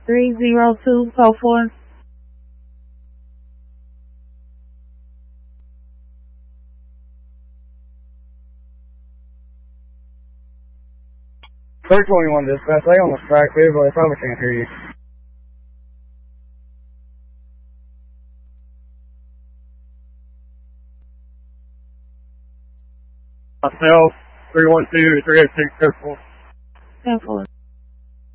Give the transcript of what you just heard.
30244. Third 21 dispatch, they on the strike vehicle, they probably can't hear you. Myself, 312-306, 10-4. 10-4.